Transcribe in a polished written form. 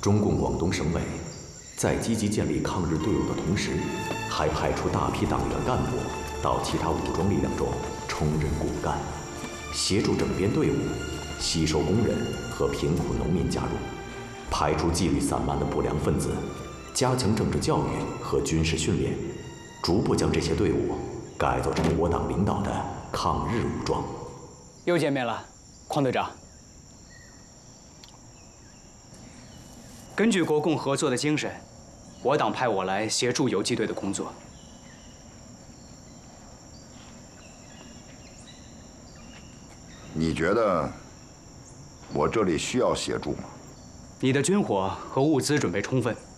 中共广东省委在积极建立抗日队伍的同时，还派出大批党员干部到其他武装力量中充任骨干，协助整编队伍，吸收工人和贫苦农民加入，排除纪律散漫的不良分子，加强政治教育和军事训练，逐步将这些队伍改造成我党领导的抗日武装。 又见面了，匡队长。根据国共合作的精神，我党派我来协助游击队的工作。 你觉得我这里需要协助吗？ 你的军火和物资准备充分，